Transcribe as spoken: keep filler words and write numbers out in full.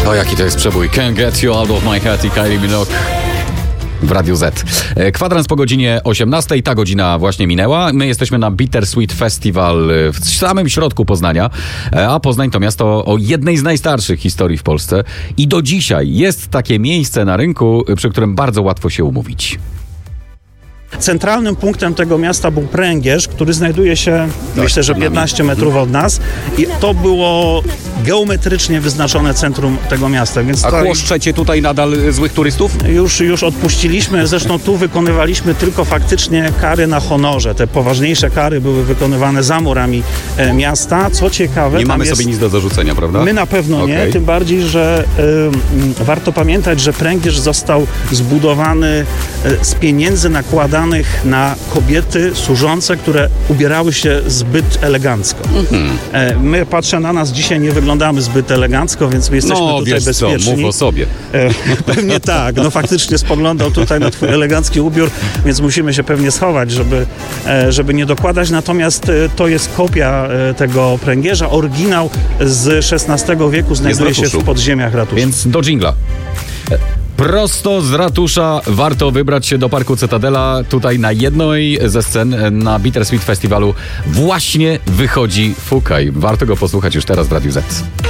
O, jaki to jest przebój. Can't get you out of my head i Kylie Minogue w Radiu Z. Kwadrans po godzinie osiemnastej, ta godzina właśnie minęła. My jesteśmy na Bittersweet Festival w samym środku Poznania, a Poznań to miasto o jednej z najstarszych historii w Polsce i do dzisiaj jest takie miejsce na rynku, przy którym bardzo łatwo się umówić. Centralnym punktem tego miasta był Pręgierz, który znajduje się, tak, myślę, że piętnaście metrów od nas i to było geometrycznie wyznaczone centrum tego miasta. Więc A tutaj chłoszczecie tutaj nadal złych turystów? Już, już odpuściliśmy, zresztą tu wykonywaliśmy tylko faktycznie kary na honorze. Te poważniejsze kary były wykonywane za murami e, miasta. Co ciekawe... Nie mamy jest... sobie nic do zarzucenia, prawda? My na pewno okay. nie, tym bardziej, że y, warto pamiętać, że Pręgierz został zbudowany y, z pieniędzy nakładanych na kobiety służące, które ubierały się zbyt elegancko. Mm-hmm. E, my, patrzę na nas, dzisiaj nie wyglądamy zbyt elegancko, więc my jesteśmy no, tutaj wiesz bezpieczni. Co, mów o sobie. E, pewnie tak, no faktycznie spoglądał tutaj na twój elegancki ubiór, więc musimy się pewnie schować, żeby, e, żeby nie dokładać. Natomiast e, to jest kopia e, tego Pręgierza. Oryginał z szesnastego wieku znajduje się w podziemiach ratusza. Więc do dżingla. Prosto z ratusza warto wybrać się do Parku Cytadela. Tutaj na jednej ze scen na Bittersweet Festiwalu właśnie wychodzi Fukaj. Warto go posłuchać już teraz w Radiu Z.